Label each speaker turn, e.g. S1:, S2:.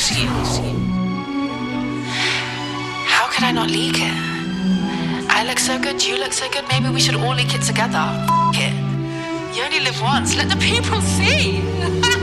S1: miss you. How could I not leak it? I look so good, you look so good, maybe we should all leak it together. F*** it. You only live once, let the people see.